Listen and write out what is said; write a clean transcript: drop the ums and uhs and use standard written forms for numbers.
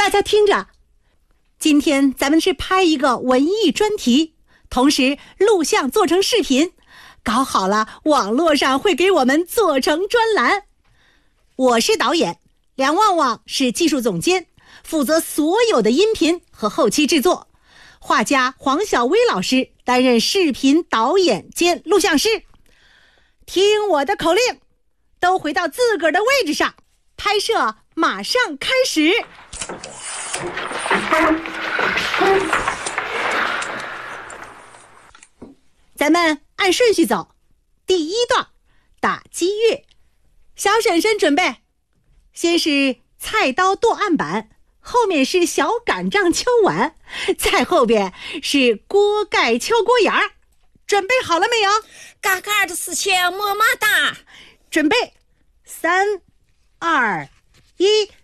大家听着，今天咱们是拍一个文艺专题，同时录像做成视频，搞好了网络上会给我们做成专栏。我是导演，梁旺旺是技术总监，负责所有的音频和后期制作。画家黄小薇老师担任视频导演兼录像师。听我的口令，都回到自个儿的位置上，拍摄马上开始。咱们按顺序走。第一段打击乐，小婶婶准备，先是菜刀剁案板，后面是小擀杖敲碗，再后边是锅盖敲锅沿儿。准备好了没有？ 嘎嘎的事情么么哒。 准备，3、2、1。